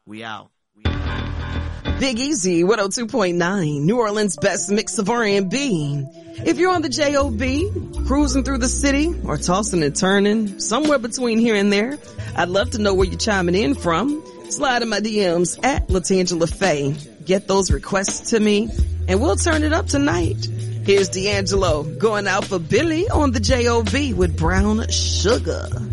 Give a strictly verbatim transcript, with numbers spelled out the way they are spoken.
We out. Big Easy, one oh two point nine, New Orleans' best mix of R and B. If you're on the J O B, cruising through the city, or tossing and turning, somewhere between here and there, I'd love to know where you're chiming in from. Slide in my D Ms at Latangela Faye. Get those requests to me, and we'll turn it up tonight. Here's D'Angelo going out for Billy on the J O B with Brown Sugar.